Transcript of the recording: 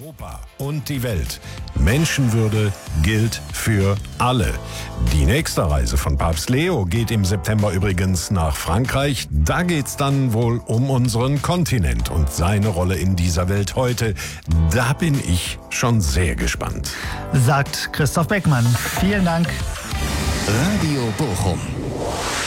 Europa und die Welt. Menschenwürde gilt für alle. Die nächste Reise von Papst Leo geht im September übrigens nach Frankreich. Da geht's dann wohl um unseren Kontinent und seine Rolle in dieser Welt heute. Da bin ich schon sehr gespannt. Sagt Christoph Beckmann. Vielen Dank. Radio Bochum.